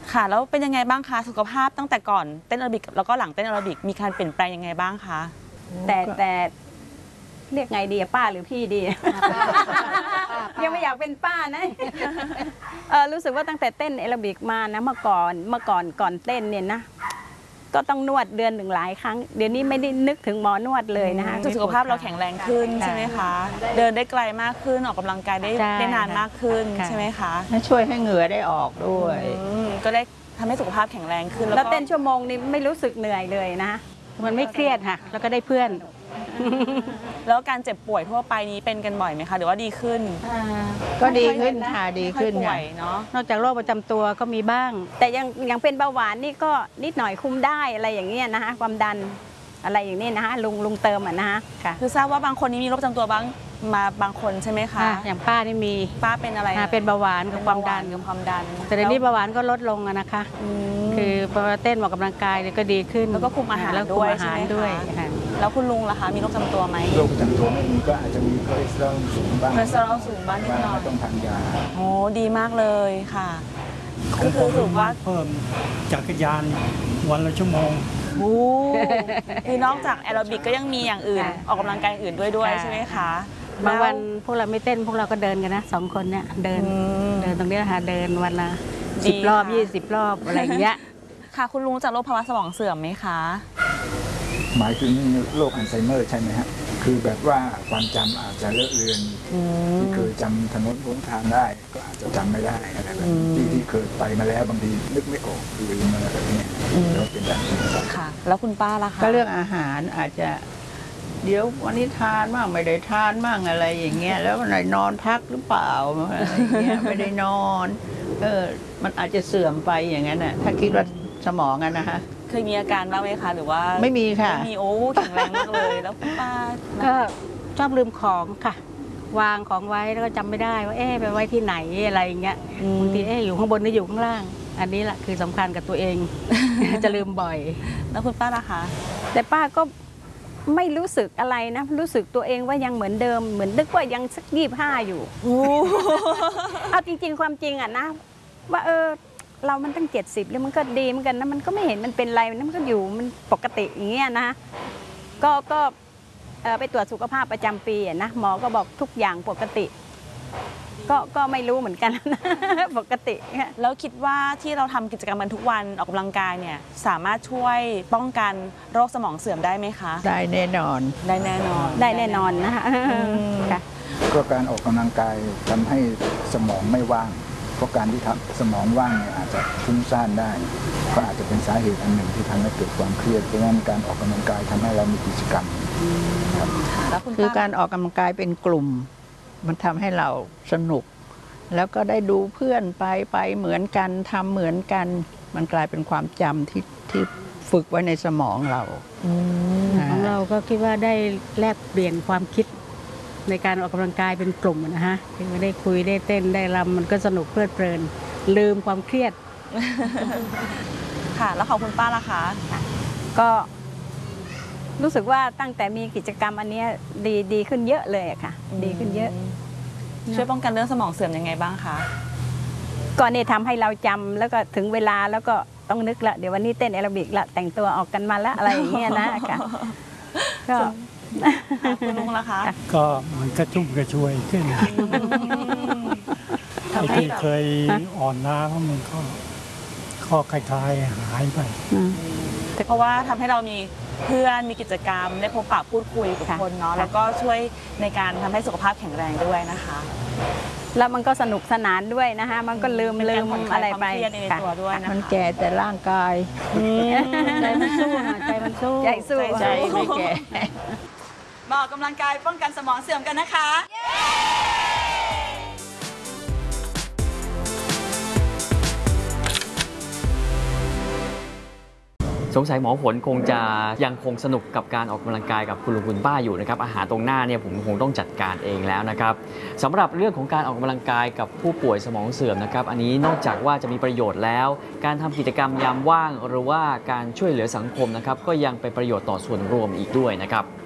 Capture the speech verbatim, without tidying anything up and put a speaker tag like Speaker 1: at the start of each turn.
Speaker 1: ค่ะแล้วเป็นยังไงบ้างคะสุขภาพตั้งแต่ก่อนเต้นแอโรบิกแล้วก็หลังเต้นแอโรบิกมีการเปลี่ยนแปลงยังไงบ้างคะ
Speaker 2: แต่แต่เรียกไงดีป้าหรือพี่ดียังไม่อยากเป็นป้านะเออรู้สึกว่าตั้งแต่เต้นแอโรบิกมานะเมื่อก่อนเมื่อก่อนก่อนเต้นเนี่ยนะก็ต้องนวดเดือนหนึ่งหลายครั้งเดี๋ยวนี้ไม่ได้นึกถึงหมอนวดเลยนะคะ
Speaker 1: สุขภาพเราแข็งแรงขึ้นใช่ไหมคะเดินได้ไกลมากขึ้นออกกำลังกายได้ได้นานมากขึ้นใช่ไหมคะ
Speaker 3: ช่วยให้เหงื่อได้ออกด้วย
Speaker 1: ก็ได้ทำให้สุขภาพแข็งแรงขึ้น
Speaker 2: แล้วเต้นชั่วโมงนี้ไม่รู้สึกเหนื่อยเลยนะมันไม่เครียดค่ะแล้วก็ได้เพื่อน
Speaker 1: แล้วการเจ็บป่วยทั่วไปนี้เป็นกันบ่อยไหมคะหรือว่าดีขึ้น
Speaker 3: ก็ดีขึ้นค่ะดีขึ้น
Speaker 1: ค่ะเนาะ
Speaker 2: นอกจากโรคประจำตัวก็มีบ้างแต่ยังยังเป็นเบาหวานนี่ก็นิดหน่อยคุมได้อะไรอย่างเงี้ยนะคะความดันอะไรอย่างนี้นะคะลุงลุงเติมอ่ะนะคะค่ะ
Speaker 1: คือทราบว่าบางคนนี้มีโรคประจำตัวบ้างมาบางคนใช่ไหมคะ
Speaker 2: อย่างป้านี่มี
Speaker 1: ป้าเป็นอะไร
Speaker 2: เป็นเบาหวานกับความดัน
Speaker 1: กับความดัน
Speaker 2: แต่ในนี้เบาหวานก็ลดลงนะคะคือพอเต้นออกกำลังกายก็ดีขึ้น
Speaker 1: แล้วก็คุมอาหารด้วยใช่ไหมคะแล้วคุณลุงล่ะคะมีโรคประจำตัวไหม
Speaker 4: โรคประจำตัวไม่มีก็อาจจะมีคอเลสเตอรอลสูงบ้าง
Speaker 1: คอเลสเตอรอลสูงบ้างนิดหน่อย
Speaker 4: ต้องทานยา
Speaker 1: โอ้ดีมากเลยค่ะก็คือถือว่า
Speaker 5: เพิ่มจักรยานวันละชั่วโมง
Speaker 1: คือนอกจากแอโรบิกก็ยังมีอย่างอื่นออกกำลังกายอื่นด้วยด้วยใช่ไหมคะ
Speaker 2: บางวันพวกเราไม่เต้นพวกเราก็เดินกันนะสองคนเนี่ยเดินเดินตรงนี้นะคะเดินวันละสิบรอบยี่สิบรอบอะไรอย่างเงี้ย
Speaker 1: ค่ะคุณลุงจากโรคภาวะสมองเสื่อมไหมคะ
Speaker 4: หมายถึงโรคอัลไซเมอร์ใช่ไหมฮะคือแบบว่าความจำอาจจะเลอะเลือนที่เคยจำถนนหนทางได้ก็อาจจะจำไม่ได้อะไรแบบที่ที่เคยไปมาแล้วบางทีนึกไม่ออกลืมอะไรแบบนี้ก็เป็นแบบนี้
Speaker 1: ค่ะแล้วคุณป้าล่ะคะ
Speaker 3: ก็เรื่องอาหารอาจจะเดี๋ยววันนี้ทานบ้างไม่ได้ทานบ้างอะไรอย่างเงี้ยแล้ววันไหนนอนพักหรือเปล่าอะไรเงี้ยไม่ได้นอนเออมันอาจจะเสื่อมไปอย่างนั้นน่ะถ้าคิดว่าสมองกันนะคะ
Speaker 1: เคยมีอาการบ้างไหมคะหรือว่า
Speaker 3: ไม่มีค่ะ
Speaker 1: ไม่มีโอ้แข็งแรงมากเลยแล้วคุณป้า
Speaker 2: ก็ชอบลืมของค่ะวางของไว้แล้วก็จำไม่ได้ว่าเอ๊ะไปไว้ที่ไหนอะไรอย่างเงี้ยบางทีเอ๊ะอยู่ข้างบนหรืออยู่ข้างล่างอันนี้แหละคือสำคัญกับตัวเองจะลืมบ่อย
Speaker 1: แล้วคุณป้าล่ะคะ
Speaker 2: แต่ป้าก็ไม่รู้สึกอะไรนะรู้สึกตัวเองว่ายังเหมือนเดิมเหมือนนึกว่ายังสักยี่สิบห้าอยู่เอาจริงๆความจริงอ่ะนะว่าเออเรามันตั้งเจ็ดสิบแล้วมันก็ดีเหมือนกันนะมันก็ไม่เห็นมันเป็นไรมันก็อยู่มันปกติอย่างเงี้ยนะก็ก็ไปตรวจสุขภาพประจำปีนะหมอก็บอกทุกอย่างปกติก็ก็ไม่รู้เหมือนกันนะปกติ
Speaker 1: แล้วคิดว่าที่เราทำกิจกรรมกันทุกวันออกกำลังกายเนี่ยสามารถช่วยป้องกันโรคสมองเสื่อมได้ไหมคะ
Speaker 3: ได้แน่นอน
Speaker 1: ได้แน่นอน
Speaker 2: ได้แน่นอนนะคะ
Speaker 4: ก็การออกกำลังกายทำให้สมองไม่ว่างเพราะการที่ทำสมองว่างเนี่ยอาจจะฟุ้งซ่านได้ก็อาจจะเป็นสาเหตุอันหนึ่งที่ทำให้เกิดความเครียดเพราะฉะนั้นการออกกำลังกายทำให้เรามีกิจกรรม
Speaker 3: คือการออกกำลังกายเป็นกลุ่มมันทำให้เราสนุกแล้วก็ได้ดูเพื่อนไปไปเหมือนกันทำเหมือนกันมันกลายเป็นความจำที่ที่ฝึกไว้ในสมองเรา
Speaker 2: ของเราก็คิดว่าได้แลกเปลี่ยนความคิดในการออกกำลังกายเป็นกลุ่มนะฮะคือได้คุยได้เต้นได้รำมันก็สนุกเพลิดเพลินลืมความเครียด
Speaker 1: ค่ะแล้วของคุณป้าล่ะคะ
Speaker 2: ก็รู้สึกว่าตั้งแต่มีกิจกรรมอันนี้ดีดีขึ้นเยอะเลยค่ะดีขึ้นเยอะ
Speaker 1: ช่วยป้องกันเรื่องสมองเสื่อมยังไงบ้างคะ
Speaker 2: ก็เนี่ยทำให้เราจำแล้วก็ถึงเวลาแล้วก็ต้องนึกละเดี๋ยววันนี้เต้นแอโรบิกละแต่งตัวออกกันมาละอะไรอย่างเงี้ยนะค่ะก็
Speaker 1: คุณลุงล่ะคะ
Speaker 5: ก็มันกระชุ่มกระชวยขึ้นไอ้ที่เคยอ่อนล้ามันก็ข้อคลายๆหายไป
Speaker 1: เพราะว่าทำให้เรามีเพื่อนมีกิจกรรมได้พบปะพูดคุยกับคนเนาะแล้วก็ช่วยในการทำให้สุขภาพแข็งแรงด้วยนะคะ
Speaker 2: แล้วมันก็สนุกสนานด้วยนะคะมันก็ลืมลืมอะไรไป
Speaker 3: มันแก่แต่ร่างกาย
Speaker 2: ใจมันสู้ใจมันสู้
Speaker 3: ใจสู้ใจไม่แก่
Speaker 1: มาออกกำลังกายป้องกันสมองเสื่อมกันนะคะ
Speaker 6: สงสัยหมอฝนคงจะยังคงสนุกกับการออกกำลังกายกับคุณลุงคุณป้าอยู่นะครับอาหารตรงหน้าเนี่ยผมคงต้องจัดการเองแล้วนะครับสำหรับเรื่องของการออกกำลังกายกับผู้ป่วยสมองเสื่อมนะครับอันนี้นอกจากว่าจะมีประโยชน์แล้วการทำกิจกรรมยามว่างหรือว่าการช่วยเหลือสังคมนะครับก็ยังเป็นประโยชน์ต่อส่วนรวมอีกด้วยนะครับ